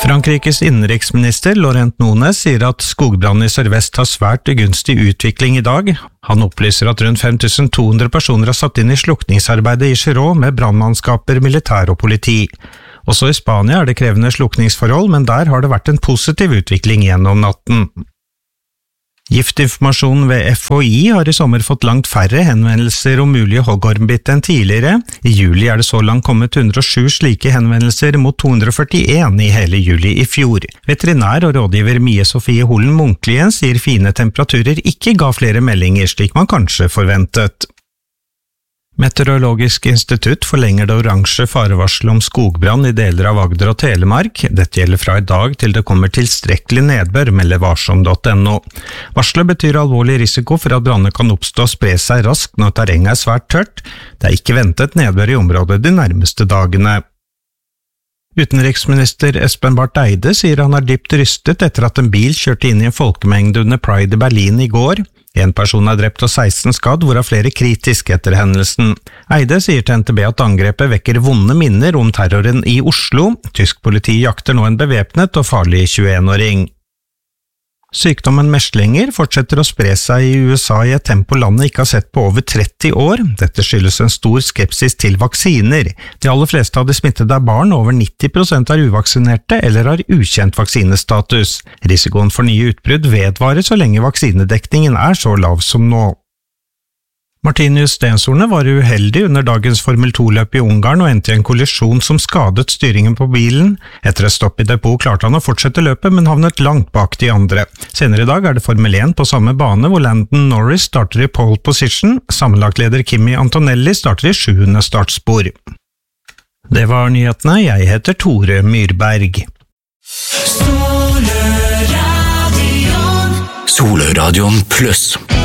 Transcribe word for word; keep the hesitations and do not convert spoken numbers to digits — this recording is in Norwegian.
Frankrikes innenriksminister Laurent Nunez sier at skogbrannen i Sørvest har svært ugunstig utvikling i dag. Han opplyser at rundt fem tusen to hundre personer har satt inn i slukningsarbeidet i Giroux med brannmannskaper, militær og politi. Også i Spania er det krevende slukningsforhold, men der har det vært en positiv utvikling gjennom natten. Giftinformasjonen ved F H I har i sommer fått langt færre henvendelser om mulige hoggormbitt enn tidligere. I juli er det så langt kommet hundre og sju slike henvendelser mot to hundre og førtien i hele juli i fjor. Veterinær og rådgiver Mie Sofie Holen Munklien sier fine temperaturer ikke ga flere meldinger slik man kanskje forventet. Meteorologisk institutt forlenger det oransje farevarsel om skogbrann i deler av Agder og Telemark. Dette gjelder fra i dag til det kommer tilstrekkelig nedbør, melder varsom punktum no. Varselet betyr alvorlig risiko for at branner kan oppstå og spre seg raskt når terrenget er svært tørt. Det er ikke ventet nedbør i området de nærmeste dagene. Utenriksminister Espen Barth Eide sier han er dypt rystet etter at en bil kjørte inn i en folkemengde under Pride i Berlin i går. En person er drept og seksten skadd, hvorav flere kritiske etter hendelsen. Eide sier til N T B at angrepet vekker vonde minner om terroren i Oslo. Tysk politi jakter nå en bevæpnet og farlig tjueen-åring. Sykdommen meslinger fortsetter å spre seg i U S A i et tempo landet ikke har sett på over tretti år. Dette skyldes en stor skepsis til vaksiner. De aller fleste av de smittede er barn, over nitti prosent er uvaksinerte eller har ukjent vaksinestatus. Risikoen for nye utbrudd vedvarer så lenge vaksinedekningen er så lav som nå. Martinius Stenshorne var uheldig under dagens Formel to-løp i Ungarn og endte i en kollisjon som skadet styringen på bilen. Etter et stopp i depot klarte han å fortsette løpet, men havnet langt bak de andre. Senere i dag er det Formel én på samme bane, hvor Landon Norris starter i pole position. Sammenlagtleder Kimi Antonelli starter i sjuende startspor. Det var nyhetene. Jeg heter Tore Myrberg. Soløradion Soløradion pluss